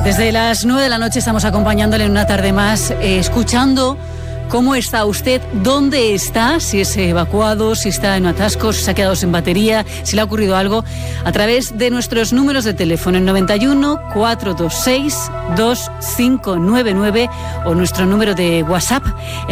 Desde las 9 de la noche estamos acompañándole en una tarde más, escuchando cómo está usted, dónde está, si es evacuado, si está en atascos, si se ha quedado sin batería, si le ha ocurrido algo, a través de nuestros números de teléfono, el 91 426 2599 o nuestro número de WhatsApp.